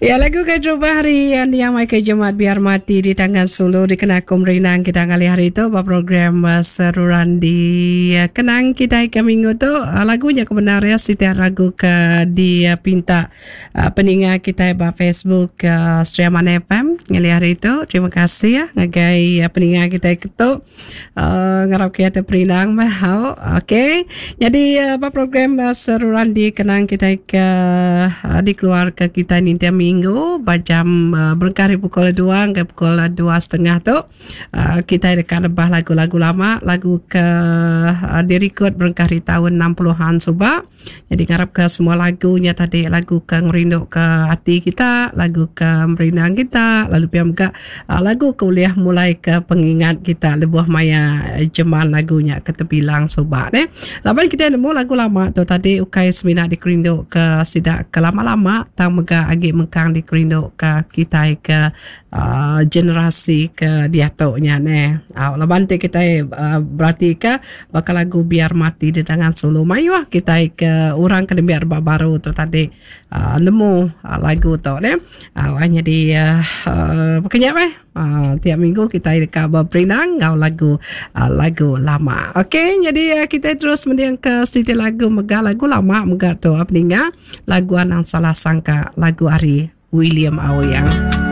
Ya, lagu kedua hari yang mai ke Jemaat Biar Mati di Tangan Sulu dikenakan merinang kita kali hari itu program seruran di kenang kita ke minggu tu lagunya kebenaran setiap lagu ke dipinta peningat kita di Facebook Streaman FM kali hari itu. Terima kasih ya ngagai peningat kita itu ngarap kita perinang mahal. Okey. Jadi program seruran di kenang kita ke dikeluarkan kita ni tiap minggu jam berkari pukul 2 ke pukul 2.30 tu kita akan lebah lagu-lagu lama, lagu ke direkod berkari tahun 60-an subak. Jadi ngarap ke semua lagunya tadi, lagu ke ngerindu ke hati kita, lagu ke merinang kita, lalu piam ke lagu kuliah mulai ke pengingat kita lebuh maya jemal lagunya ketebilang subak deh. Laban kita nemu lagu lama tu tadi ukai semina dikerindu ke sidak ke lama-lama tang mega agi mengkang dikerindu ke kita ke generasi ke diatuknya ne. Laban te kita berarti ke bakal lagu Biar Mati di Tangan Sulu mayuah kita ke orang ke biar baru tu tadi nemu lagu tu ne. Hanya di pekenyap tiap minggu kita ke berinang ngau lagu lama. Okey, jadi kita terus mendiang ke siti lagu mega lagu lama mega tu apa lagu Anang Salah Sangka lagu Ari William Aoyang.